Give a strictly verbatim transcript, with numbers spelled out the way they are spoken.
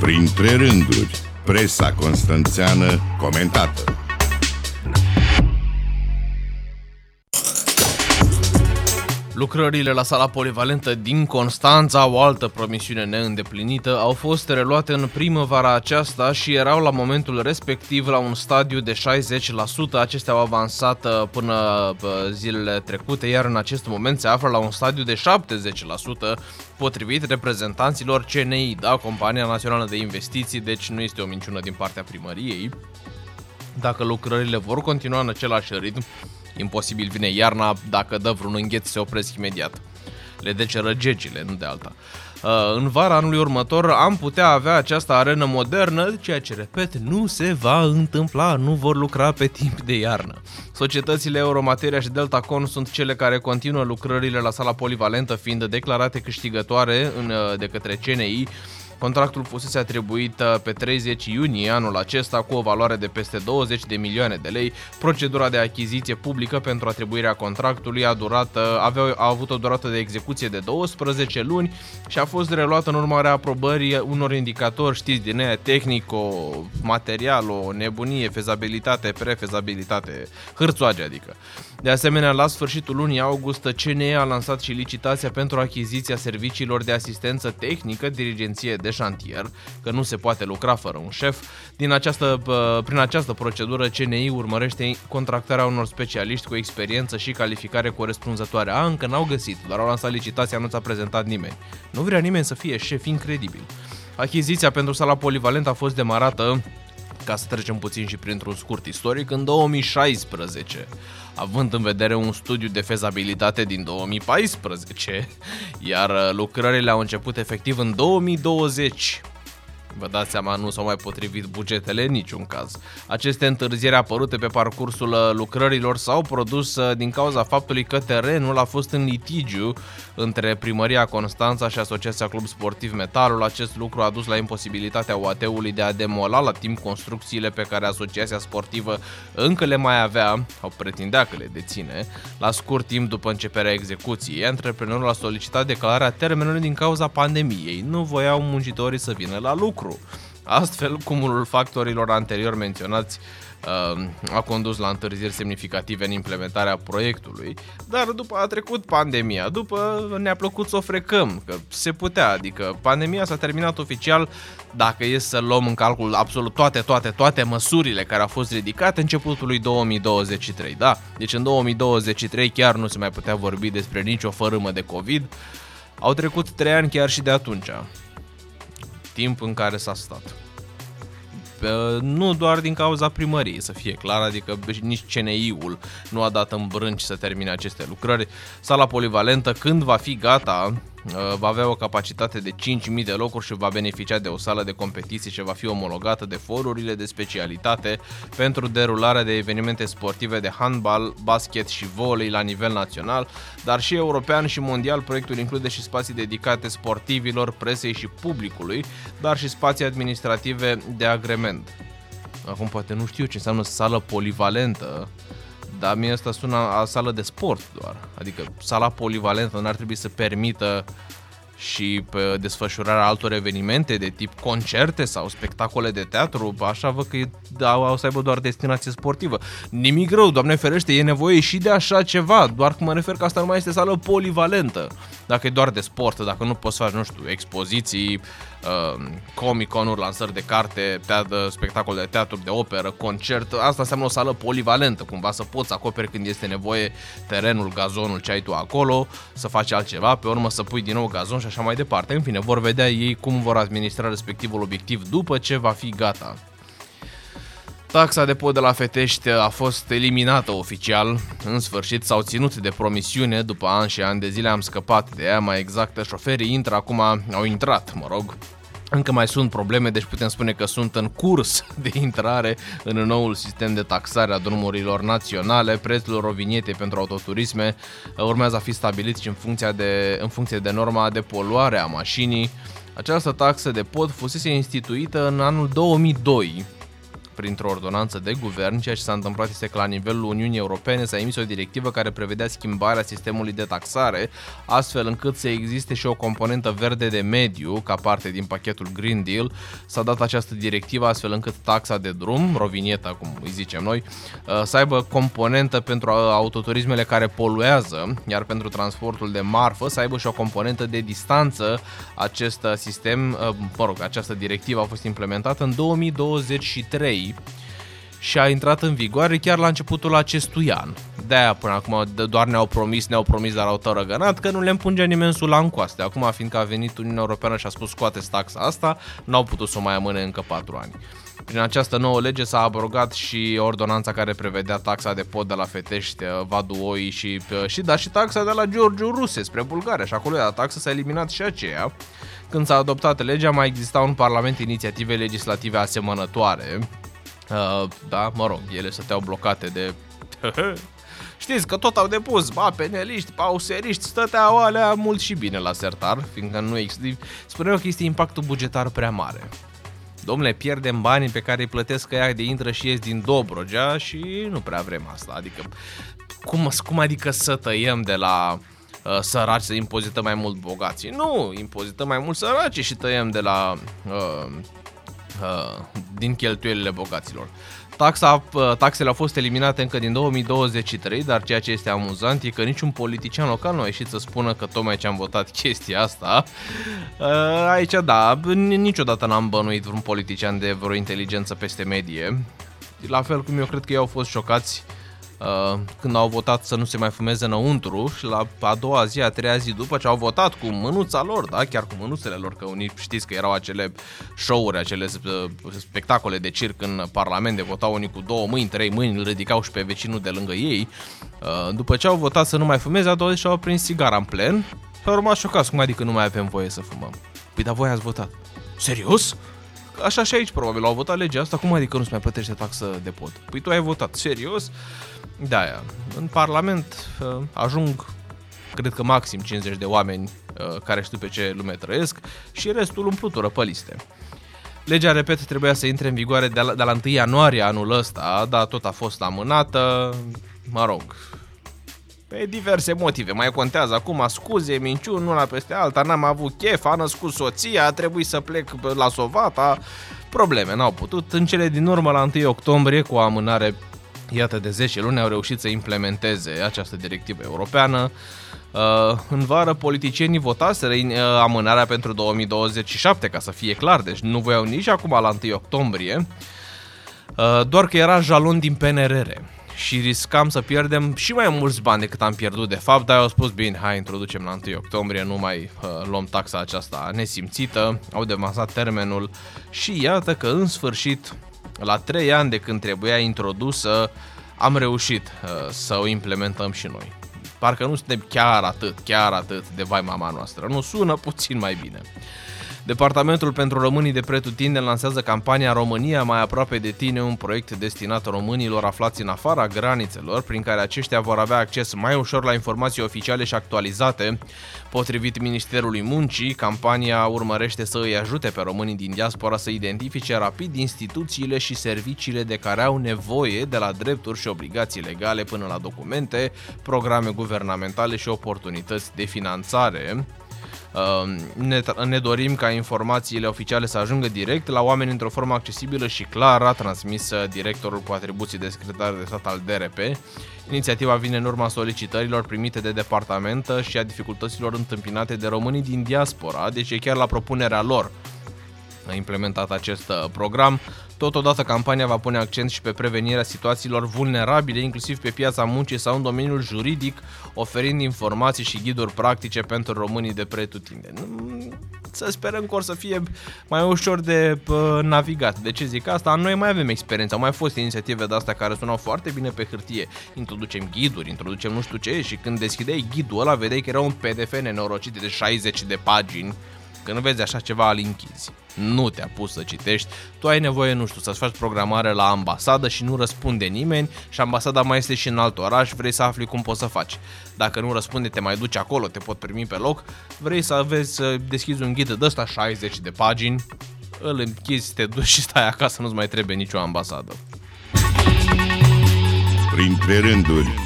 Printre rânduri, presa constanțeană comentată. Lucrările la sala polivalentă din Constanța, o altă promisiune neîndeplinită, au fost reluate în primăvara aceasta și erau la momentul respectiv la un stadiu de șaizeci la sută. Acestea au avansat până zilele trecute, iar în acest moment se află la un stadiu de șaptezeci la sută, potrivit reprezentanților C N I, da, Compania Națională de Investiții, deci nu este o minciună din partea primăriei. Dacă lucrările vor continua în același ritm, imposibil vine iarna, dacă dă vreun îngheț se opresc imediat. Le deceră gegile, nu de alta. În vara anului următor am putea avea această arenă modernă, ceea ce, repet, nu se va întâmpla, nu vor lucra pe timp de iarnă. Societățile Euromateria și Deltacon sunt cele care continuă lucrările la sala polivalentă, fiind declarate câștigătoare în, de către C N I. Contractul fusese atribuit pe treizeci iunie anul acesta cu o valoare de peste douăzeci de milioane de lei. Procedura de achiziție publică pentru atribuirea contractului a, durat, avea, a avut o durată de execuție de douăsprezece luni și a fost reluată în urmarea aprobării unor indicatori, știți, din aia tehnico, material, o nebunie, fezabilitate, prefezabilitate, hârțoage adică. De asemenea, la sfârșitul lunii august, C N E a lansat și licitația pentru achiziția serviciilor de asistență tehnică, dirigenție de șantier, că nu se poate lucra fără un șef. Din această, prin această procedură, C N I urmărește contractarea unor specialiști cu experiență și calificare corespunzătoare. A, încă n-au găsit, doar au lansat licitația, nu ți-a prezentat nimeni. Nu vrea nimeni să fie șef, incredibil. Achiziția pentru sala polivalentă a fost demarată, ca să trecem puțin și printr-un scurt istoric, în două mii șaisprezece, având în vedere un studiu de fezabilitate din două mii paisprezece, iar lucrările au început efectiv în două mii douăzeci. Vă dați seama, nu s-au mai potrivit bugetele în niciun caz. Aceste întârzieri apărute pe parcursul lucrărilor s-au produs din cauza faptului că terenul a fost în litigiu între Primăria Constanța și Asociația Club Sportiv Metalul. Acest lucru a dus la imposibilitatea U A T-ului de a demola la timp construcțiile pe care Asociația Sportivă încă le mai avea, sau pretindea că le deține. La scurt timp după începerea execuției, antreprenorul a solicitat declararea termenului din cauza pandemiei. Nu voiau muncitorii să vină la lucru. Astfel, cumulul factorilor anterior menționați uh, a condus la întârzieri semnificative în implementarea proiectului, dar după a trecut pandemia, după ne-a plăcut să o frecăm, că se putea, adică pandemia s-a terminat oficial, dacă e să luăm în calcul absolut toate, toate, toate măsurile care au fost ridicate începutul lui două mii douăzeci și trei, da? Deci în două mii douăzeci și trei chiar nu se mai putea vorbi despre nicio fărâmă de COVID, au trecut trei ani chiar și de atunci. Timp în care s-a stat. Nu doar din cauza primăriei, să fie clar, adică nici C N I-ul nu a dat în brânci să termine aceste lucrări. Sala polivalentă, când va fi gata, va avea o capacitate de cinci mii de locuri și va beneficia de o sală de competiții și va fi omologată de forurile de specialitate pentru derularea de evenimente sportive de handbal, basket și volei la nivel național, dar și european și mondial. Proiectul include și spații dedicate sportivilor, presei și publicului, dar și spații administrative de agrement. Acum poate nu știu ce înseamnă sală polivalentă, dar mie asta sună a sală de sport doar. Adică sala polivalentă n-ar trebui să permită și pe desfășurarea altor evenimente de tip concerte sau spectacole de teatru. Așa văd că au să aibă doar destinație sportivă. Nimic rău, Doamne ferește, e nevoie și de așa ceva, doar că mă refer că asta nu mai este sală polivalentă. Dacă e doar de sport, dacă nu poți să faci, nu știu, expoziții, uh, comic-con-uri, lansări de carte, teatru, spectacol de teatru, de operă, concert, asta înseamnă o sală polivalentă, cumva să poți acoperi când este nevoie terenul, gazonul, ce ai tu acolo, să faci altceva, pe urmă să pui din nou gazon și așa mai departe. În fine, vor vedea ei cum vor administra respectivul obiectiv după ce va fi gata. Taxa de pod de la Fetești a fost eliminată oficial. În sfârșit s-au ținut de promisiune, după ani și ani de zile am scăpat de ea, mai exact, șoferii intră acum, au intrat, mă rog. Încă mai sunt probleme, deci putem spune că sunt în curs de intrare în noul sistem de taxare a drumurilor naționale. Prețul rovinietei pentru autoturisme urmează a fi stabilit și în funcție de, în funcție de norma de poluare a mașinii. Această taxă de pod fusese instituită în anul două mii doi. printr-o ordonanță de guvern. Ceea ce s-a întâmplat este că la nivelul Uniunii Europene s-a emis o directivă care prevedea schimbarea sistemului de taxare, astfel încât să existe și o componentă verde de mediu ca parte din pachetul Green Deal. S-a dat această directivă astfel încât taxa de drum, rovinieta cum îi zicem noi, să aibă componentă pentru autoturismele care poluează, iar pentru transportul de marfă să aibă și o componentă de distanță. Acest sistem, mă rog, această directivă a fost implementată în două mii douăzeci și trei și a intrat în vigoare chiar la începutul acestui an. De-aia până acum doar ne-au promis, ne-au promis, dar au tărăgănat că nu le împungea nimeni sul la încoaste. Acum, fiindcă a venit Uniunea Europeană și a spus scoateți taxa asta, n-au putut să o mai amâne încă patru ani. Prin această nouă lege s-a abrogat și ordonanța care prevedea taxa de pod de la Fetești, Vadu Oi și, și, da, și taxa de la Giurgiu Ruse spre Bulgaria. Și acolo la taxă s-a eliminat și aceea. Când s-a adoptat legea, mai existau în Parlament inițiative legislative asemănătoare. Uh, da, mă rog, ele stăteau blocate de... Știți că tot au depus, ba, peneliști, pauseriști, stăteau alea mult și bine la sertar, fiindcă nu există... Spuneau că este impactul bugetar prea mare. Dom'le, pierdem banii pe care îi plătesc ăia de intră și ies din Dobrogea și nu prea vrem asta. Adică, cum, cum adică să tăiem de la uh, săraci să impozităm mai mult bogații? Nu, impozităm mai mult săraci și tăiem de la... Uh, uh, din cheltuielile bogaților. Taxa, taxele au fost eliminate încă din două mii douăzeci și trei, dar ceea ce este amuzant e că niciun politician local nu a ieșit să spună că tocmai ce am votat chestia asta. Aici, da, niciodată n-am bănuit vreun politician de vreo inteligență peste medie. La fel cum eu cred că ei au fost șocați uh, când au votat să nu se mai fumeze înăuntru și la a doua zi, a treia zi după ce au votat cu mânuța lor, da, chiar cu mânuțele lor, că unii știți că erau acele show-uri, acele spectacole de circ în Parlament, de votau unii cu două mâini, trei mâini, îl ridicau și pe vecinul de lângă ei. Uh, după ce au votat să nu mai fumeze, a doua zi și-au prins sigara în plen și au rămas șocați, cum adică nu mai avem voie să fumăm? Păi dar voi ați votat. Serios? Așa și aici probabil au votat legea asta, cum adică nu se mai plătește taxă de pod? Păi tu ai votat, serios? De-aia, în Parlament uh, ajung, cred că maxim cincizeci de oameni uh, care știu pe ce lume trăiesc și restul umplutură pe liste. Legea, repet, trebuia să intre în vigoare de la, de la întâi ianuarie anul ăsta, dar tot a fost amânată, mă rog, pe diverse motive. Mai contează acum scuze, minciuni, una peste alta, n-am avut chef, a născut soția, a trebuit să plec la Sovata, probleme, n-au putut. În cele din urmă, la întâi octombrie, cu o amânare, iată, de zece luni, au reușit să implementeze această directivă europeană. În vară, politicienii votaseră amânarea pentru două mii douăzeci și șapte, ca să fie clar, deci nu voiau nici acum la întâi octombrie, doar că era jalon din P N R R și riscam să pierdem și mai mulți bani decât am pierdut de fapt, dar au spus bine, hai, introducem la întâi octombrie, nu mai uh, luăm taxa aceasta nesimțită, au devansat termenul și iată că în sfârșit, la trei ani de când trebuia introdusă, am reușit uh, să o implementăm și noi. Parcă nu suntem chiar atât, chiar atât de vai mama noastră, nu sună puțin mai bine. Departamentul pentru Românii de Pretutindeni lansează campania România mai aproape de tine, un proiect destinat românilor aflați în afara granițelor, prin care aceștia vor avea acces mai ușor la informații oficiale și actualizate. Potrivit Ministerului Muncii, campania urmărește să îi ajute pe românii din diaspora să identifice rapid instituțiile și serviciile de care au nevoie, de la drepturi și obligații legale până la documente, programe guvernamentale și oportunități de finanțare. Ne, ne dorim ca informațiile oficiale să ajungă direct la oameni într-o formă accesibilă și clară, a transmis directorul cu atribuții de secretar de stat al D R P. Inițiativa vine în urma solicitărilor primite de departament și a dificultăților întâmpinate de românii din diaspora, deci e chiar la propunerea lor a implementat acest program. Totodată, campania va pune accent și pe prevenirea situațiilor vulnerabile, inclusiv pe piața muncii sau în domeniul juridic, oferind informații și ghiduri practice pentru românii de pretutindeni. Să sperăm că or să fie mai ușor de uh, navigat. De ce zic asta? Noi mai avem experiență, au mai fost inițiative de astea care sunau foarte bine pe hârtie. Introducem ghiduri, introducem nu știu ce și când deschideai ghidul ăla, vedeai că era un P D F nenorocit de șaizeci de pagini. Când vezi așa ceva, îl închizi. Nu te-a pus să citești, tu ai nevoie, nu știu, să-ți faci programare la ambasadă și nu răspunde nimeni și ambasada mai este și în alt oraș, vrei să afli cum poți să faci. Dacă nu răspunde, te mai duci acolo, te pot primi pe loc, vrei să vezi, să deschizi un ghid de ăsta șaizeci de pagini, îl închizi, te duci și stai acasă, nu-ți mai trebuie nicio ambasadă. Printre rânduri.